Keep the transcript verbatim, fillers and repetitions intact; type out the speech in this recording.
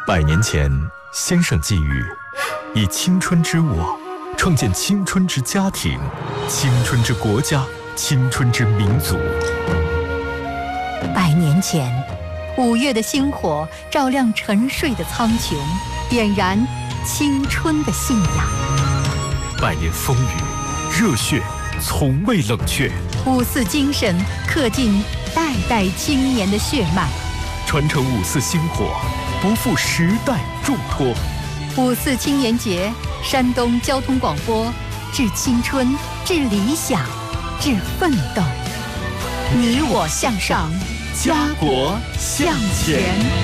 百年前，先生寄语：以青春之我，创建青春之家庭，青春之国家，青春之民族。 百年前，五月的星火照亮沉睡的苍穹，点燃青春的信仰。 百年风雨，热血从未冷却。 五四精神刻进代代青年的血脉， 传承五四星火，不负时代重托。 五四青年节，山东交通广播，致青春，致理想，致奋斗。你我向上，家国向前。